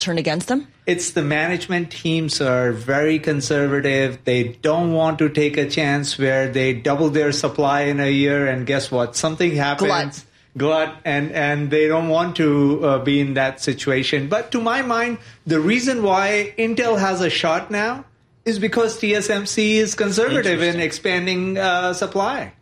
turn against them? It's the management teams are very conservative. They don't want to take a chance where they double their supply in a year, and guess what? Something happens. Glut, and they don't want to be in that situation. But to my mind, the reason why Intel has a shot now is because TSMC is conservative in expanding supply.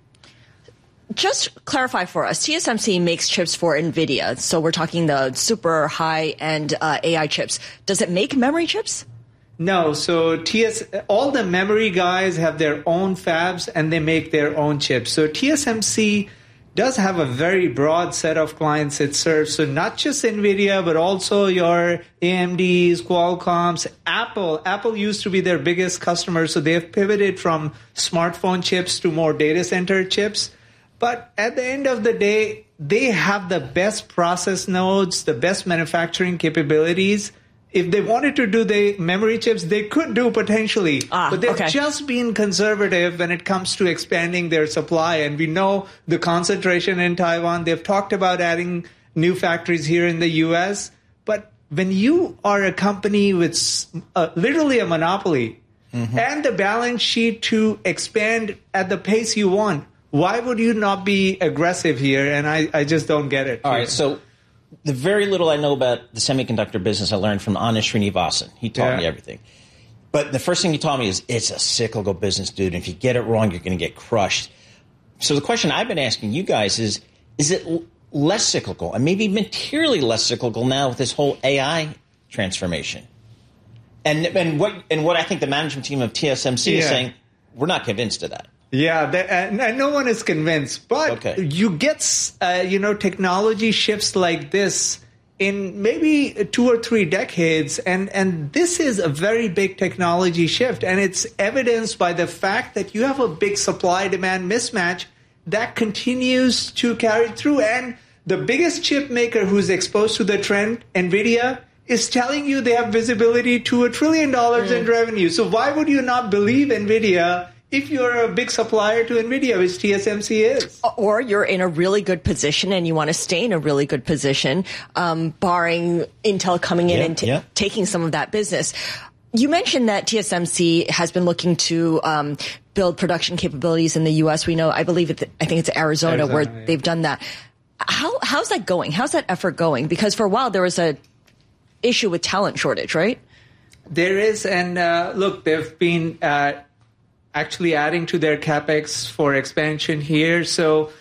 Just clarify for us, TSMC makes chips for NVIDIA, so we're talking the super high-end AI chips. Does it make memory chips? No, so all the memory guys have their own fabs, and they make their own chips. So TSMC does have a very broad set of clients it serves. So not just NVIDIA, but also your AMDs, Qualcomms, Apple. Apple used to be their biggest customer, so they've pivoted from smartphone chips to more data center chips. But at the end of the day, they have the best process nodes, the best manufacturing capabilities. If they wanted to do the memory chips, they could do potentially. But they've just been conservative when it comes to expanding their supply. And we know the concentration in Taiwan. They've talked about adding new factories here in the U.S. But when you are a company with literally a monopoly and the balance sheet to expand at the pace you want, why would you not be aggressive here? And I just don't get it. All right, so the very little I know about the semiconductor business I learned from Anand Srinivasan. He taught me everything. But the first thing he taught me is it's a cyclical business, dude. And if you get it wrong, you're going to get crushed. So the question I've been asking you guys is it less cyclical and maybe materially less cyclical now with this whole AI transformation? And what I think the management team of TSMC is saying, we're not convinced of that. Yeah, and no one is convinced. But you get, technology shifts like this in maybe 2 or 3 decades. And this is a very big technology shift. And it's evidenced by the fact that you have a big supply-demand mismatch that continues to carry through. And the biggest chip maker who's exposed to the trend, NVIDIA, is telling you they have visibility to $1 trillion in revenue. So why would you not believe NVIDIA if you're a big supplier to NVIDIA, which TSMC is? Or you're in a really good position and you want to stay in a really good position, barring Intel coming in and taking some of that business. You mentioned that TSMC has been looking to build production capabilities in the U.S. We know, I think it's Arizona where they've done that. How's that going? How's that effort going? Because for a while there was a issue with talent shortage, right? There is, and look, they've been actually adding to their capex for expansion here. So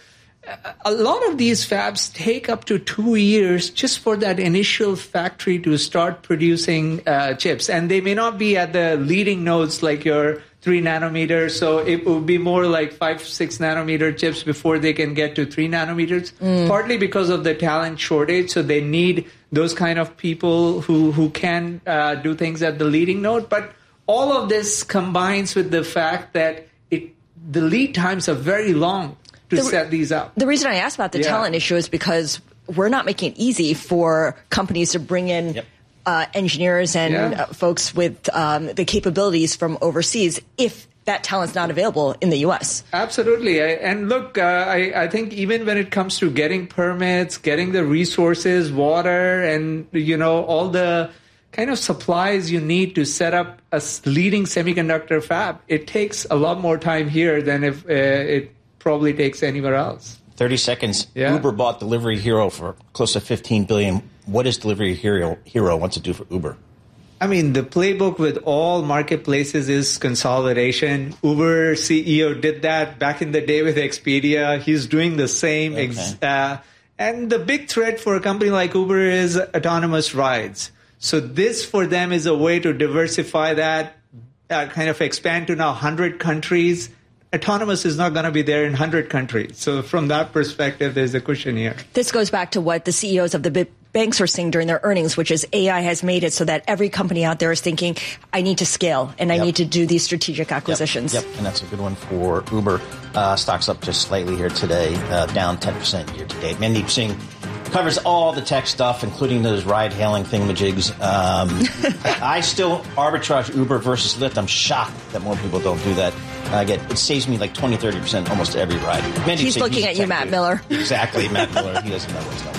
a lot of these fabs take up to 2 years just for that initial factory to start producing chips. And they may not be at the leading nodes like your 3 nanometers. So it will be more like 5, 6 nanometer chips before they can get to 3 nanometers, partly because of the talent shortage. So they need those kind of people who can do things at the leading node. But all of this combines with the fact that the lead times are very long to set these up. The reason I asked about the talent issue is because we're not making it easy for companies to bring in engineers and folks with the capabilities from overseas if that talent's not available in the U.S. Absolutely. And look, I think even when it comes to getting permits, getting the resources, water, and, all the kind of supplies you need to set up a leading semiconductor fab, it takes a lot more time here than if it probably takes anywhere else. 30 seconds. Uber bought Delivery Hero for close to $15 billion. What does Delivery Hero want to do for Uber? I mean, the playbook with all marketplaces is consolidation. Uber CEO did that back in the day with Expedia. He's doing the same. And the big threat for a company like Uber is autonomous rides. So this for them is a way to diversify that, kind of expand to now 100 countries. Autonomous is not going to be there in 100 countries. So from that perspective, there's a cushion here. This goes back to what the CEOs of the big banks were saying during their earnings, which is AI has made it so that every company out there is thinking, I need to scale and I need to do these strategic acquisitions. Yep, and that's a good one for Uber. Stocks up just slightly here today, down 10% year to date. Mandeep Singh covers all the tech stuff, including those ride-hailing thingamajigs. I still arbitrage Uber versus Lyft. I'm shocked that more people don't do that. It saves me like 20, 30% almost every ride. He's looking at you, Matt Miller. Exactly, Matt Miller. He doesn't know what's going on.